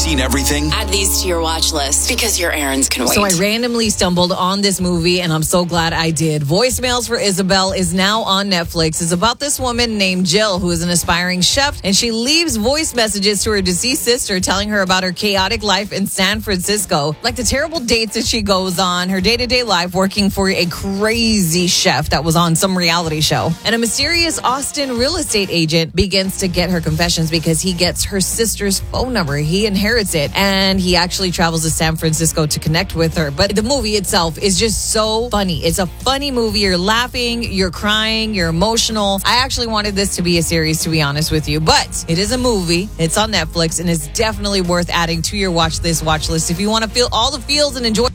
seen everything? Add these to your watch list because your errands can wait. So I randomly stumbled on this movie, and I'm so glad I did. Voicemails for Isabel is now on Netflix. It's about this woman named Jill, who is an aspiring chef, and she leaves voice messages to her deceased sister telling her about her chaotic life in San Francisco, like the terrible dates that she goes on, her day-to-day life working for a crazy chef that was on some reality show. And a mysterious Austin real estate agent begins to get her confessions because he gets her sister's phone number. He inherits it, and he actually travels to San Francisco to connect with her. But the movie itself is just so funny. It's a funny movie. You're laughing, you're crying, you're emotional. I actually wanted this to be a series, to be honest with you, but it is a movie. It's on Netflix, and it's definitely worth adding to your watch list if you want to feel all the feels and enjoy.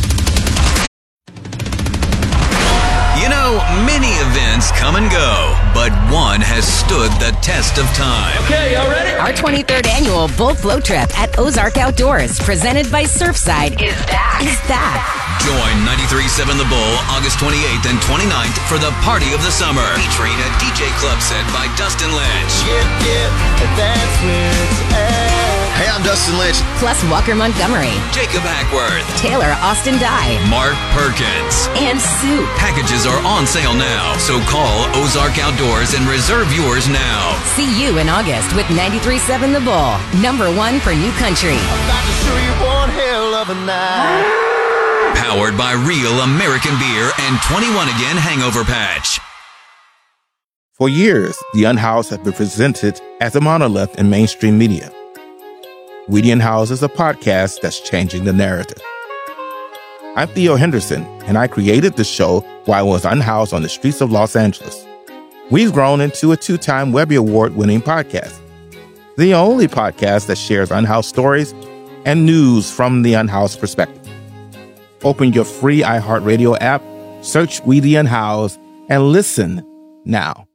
You know, many events come and go, but one has stood the test of time. Okay, y'all ready? Our 23rd annual Bull Float Trip at Ozark Outdoors, presented by Surfside, is back. Join 93.7 The Bull August 28th and 29th for the Party of the Summer, featuring a DJ club set by Dustin Lynch. That's where it's at. Hey, I'm Dustin Lynch. Plus Walker Montgomery, Jacob Hackworth, Taylor Austin Dye, Mark Perkins, and Sue. Packages are on sale now, so call Ozark Outdoors and reserve yours now. See you in August with 93.7 The Bull, #1 for New Country. About to show you one hell of a night. Powered by Real American Beer and 21 Again Hangover Patch. For years, The Unhoused has been presented as a monolith in mainstream media. We the Unhoused is a podcast that's changing the narrative. I'm Theo Henderson, and I created the show while I was unhoused on the streets of Los Angeles. We've grown into a 2-time Webby Award-winning podcast, the only podcast that shares unhoused stories and news from the unhoused perspective. Open your free iHeartRadio app, search We the Unhoused, and listen now.